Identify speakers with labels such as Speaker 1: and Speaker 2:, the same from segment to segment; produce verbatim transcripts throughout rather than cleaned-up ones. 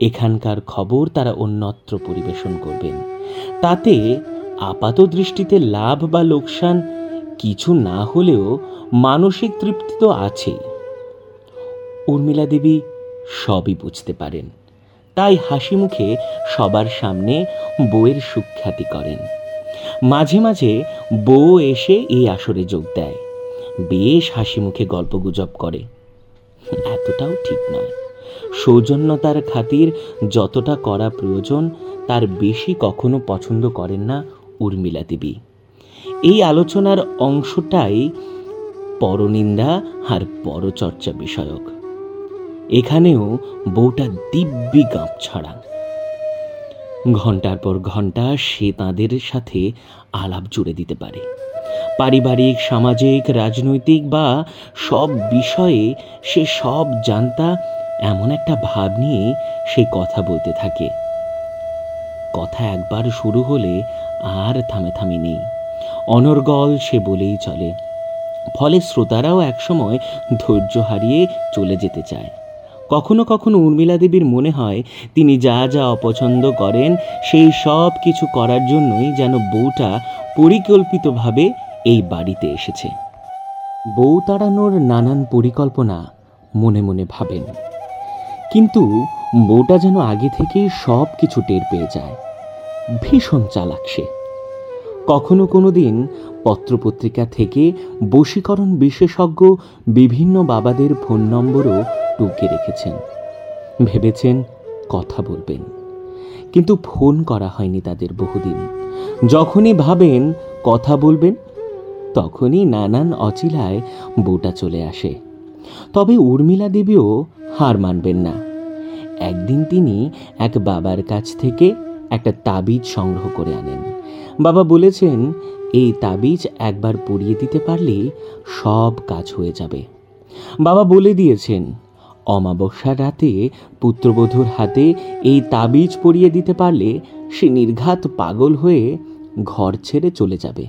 Speaker 1: এখানকার খবর তারা অন্যত্র পরিবেশন করবেন। তাতে আপাত দৃষ্টিতে লাভ বা লোকসান কিছু না হলেও মানসিক তৃপ্তি তো আছেই। উর্মিলা দেবী সবই বুঝতে পারেন, তাই হাসি মুখে সবার সামনে বউয়ের সুখ্যাতি করেন। মাঝে মাঝে বউ এসে এই আসরে যোগ দেয়, বেশ হাসি মুখে গল্পগুজব করে। এতটাও ঠিক নয়। সৌজন্যতার খাতির যতটা করা প্রয়োজন তার বেশি কখনো পছন্দ করেন না উর্মিলা দেবী। এই আলোচনার অংশটাই পরনিন্দা আর পরচর্চা বিষয়ক। এখানেও বউটা দিব্যি গাঁপ ছাড়া। ঘন্টার পর ঘন্টা সে তাঁদের সাথে আলাপ জুড়ে দিতে পারে। পারিবারিক, সামাজিক, রাজনৈতিক বা সব বিষয়ে সে সব জানতা এমন একটা ভাব নিয়ে সে কথা বলতে থাকে। কথা একবার শুরু হলে আর থামে থামি নেই, অনর্গল সে বলেই চলে। ফলে শ্রোতারাও একসময় ধৈর্য হারিয়ে চলে যেতে চায়। কখনো কখনো উর্মিলা দেবীর মনে হয় তিনি যা যা অপছন্দ করেন সেই সব কিছু করার জন্যই যেন বউটা পরিকল্পিতভাবে এই বাড়িতে এসেছে। বউ তাড়ানোর নানান পরিকল্পনা মনে মনে ভাবেন, কিন্তু বউটা যেন আগে থেকেই সব কিছু টের পেয়ে যায়। ভীষণ চালাক সে। কখনো কোনো দিন পত্রপত্রিকা থেকে বশীকরণ বিশেষজ্ঞ বিভিন্ন বাবাদের ফোন নম্বরও টুকে রেখেছেন। ভেবেছেন কথা বলবেন, কিন্তু ফোন করা হয়নি তাদের বহুদিন। যখনই ভাবেন কথা বলবেন তখনই নানান অচিলায় বউটা চলে আসে। তবে উর্মিলা দেবীও হার মানবেন না। একদিন তিনি এক বাবার কাছ থেকে একটা তাবিজ সংগ্রহ করে আনেন। বাবা বলেছেন এই তাবিজ একবার পরিয়ে দিতে পারলে সব কাজ হয়ে যাবে। বাবা বলে দিয়েছেন অমাবস্যার রাতে পুত্রবধূর হাতে এই তাবিজ পরিয়ে দিতে পারলে সে নির্ঘাত পাগল হয়ে ঘর ছেড়ে চলে যাবে।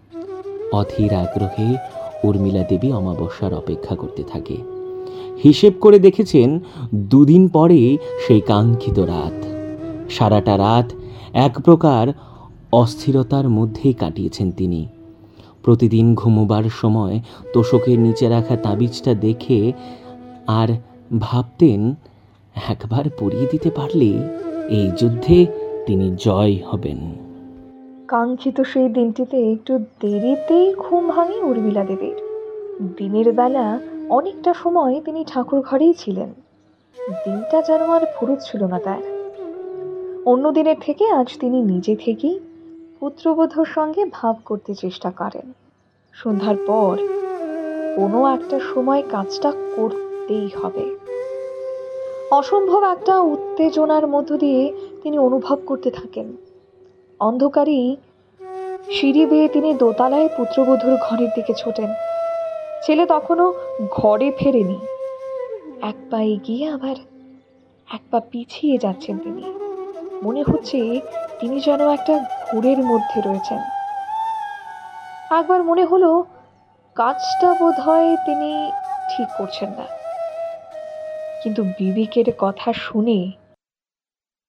Speaker 1: অধীর আগ্রহে উর্মিলা দেবী অমাবস্যার অপেক্ষা করতে থাকে। হিসেব করে দেখেছেন দুদিন পরে সেই কাঙ্ক্ষিত রাত। সারাটা রাত এক প্রকার অস্থিরতার মধ্যেই কাটিয়েছেন তিনি। প্রতিদিন ঘুমোবার সময় তোষকের নিচে রাখা তাবিজটা দেখে আর ভাবতেন একবার পরিয়ে দিতে পারলে এই যুদ্ধে তিনি জয় হবেন।
Speaker 2: কাঙ্ক্ষিত সেই দিনটিতে একটু দেরিতেই ঘুম ভাঙে উর্মিলা দেবীর। দিনের বেলা অনেকটা সময় তিনি ঠাকুর ঘরেই ছিলেন। দিনটা যেন আর ফুরুত ছিল না তার। অন্য দিনের থেকে আজ তিনি নিজে থেকেই পুত্রবধূর সঙ্গে ভাব করতে চেষ্টা করেন। সন্ধ্যার পর কোনো একটা সময় কাজটা করতেই হবে। অসম্ভব একটা উত্তেজনার মধ্য দিয়ে তিনি অনুভব করতে থাকেন। অন্ধকারেই সিঁড়ি বেয়ে তিনি দোতলায় পুত্রবধূর ঘরের দিকে ছোটেন। ছেলে তখনও ঘরে ফেরেনি। এক পা এগিয়ে আবার এক পা পিছিয়ে যাচ্ছেন তিনি। মনে হচ্ছে তিনি যেন একটা ঘোরের মধ্যে রয়েছেন। একবার মনে হলো কাজটা বোধ হয় তিনি ঠিক করছেন না, কিন্তু বিবেকের কথা শুনে